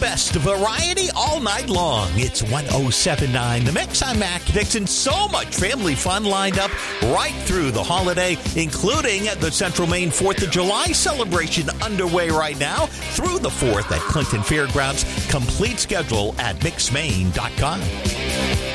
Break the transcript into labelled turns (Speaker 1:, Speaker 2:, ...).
Speaker 1: best variety all night long. It's 107.9 The Mix. I'm Mac Dixon. So much family fun lined up right through the holiday, including the Central Maine 4th of July celebration underway right now through the 4th at Clinton Fairgrounds. Complete schedule at mixmaine.com.